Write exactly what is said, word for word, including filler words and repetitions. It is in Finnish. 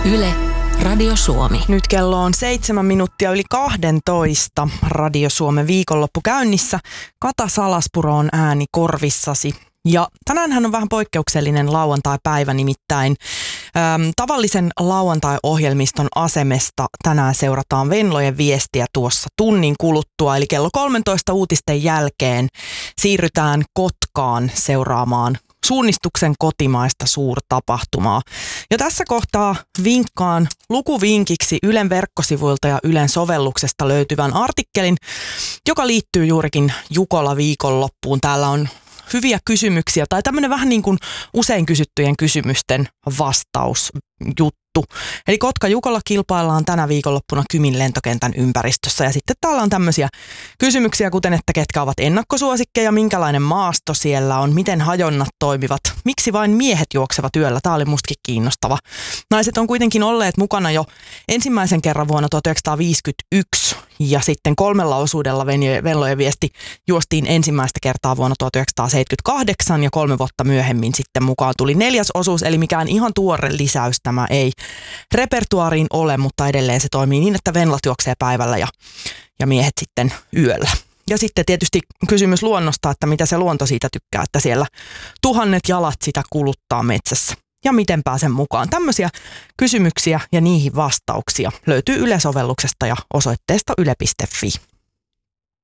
Yle, Radio Suomi. Nyt kello on seitsemän minuuttia yli kahdentoista. Radio Suomen viikonloppu käynnissä. Kata Salaspuro on ääni korvissasi. Ja tänäänhän on vähän poikkeuksellinen lauantai-päivä, nimittäin äm, tavallisen lauantai-ohjelmiston asemesta tänään seurataan Venlojen viestiä tuossa tunnin kuluttua. Eli kello kolmetoista uutisten jälkeen siirrytään Kotkaan seuraamaan suunnistuksen kotimaista suurtapahtumaa. Ja tässä kohtaa vinkkaan lukuvinkiksi Ylen verkkosivuilta ja Ylen sovelluksesta löytyvän artikkelin, joka liittyy juurikin Jukola viikonloppuun. Täällä on hyviä kysymyksiä tai tämmöinen vähän niin kuin usein kysyttyjen kysymysten vastausjuttu. Eli Kotka-Jukola kilpaillaan tänä viikonloppuna Kymin lentokentän ympäristössä. Ja sitten täällä on tämmöisiä kysymyksiä, kuten että ketkä ovat ennakkosuosikkeja, minkälainen maasto siellä on, miten hajonnat toimivat, miksi vain miehet juoksevat yöllä. Tämä oli mustakin kiinnostava. Naiset on kuitenkin olleet mukana jo ensimmäisen kerran vuonna tuhatyhdeksänsataaviisikymmentäyksi ja sitten kolmella osuudella Venlojen viesti juostiin ensimmäistä kertaa vuonna tuhatyhdeksänsataaseitsemänkymmentäkahdeksan ja kolme vuotta myöhemmin sitten mukaan tuli neljäs osuus, eli mikään ihan tuore lisäys tämä ei repertuaariin ole, mutta edelleen se toimii niin, että venlat juoksee päivällä ja, ja miehet sitten yöllä. Ja sitten tietysti kysymys luonnosta, että mitä se luonto siitä tykkää, että siellä tuhannet jalat sitä kuluttaa metsässä. Ja miten pääsen mukaan? Tämmöisiä kysymyksiä ja niihin vastauksia löytyy Yle-sovelluksesta ja osoitteesta yle piste fi.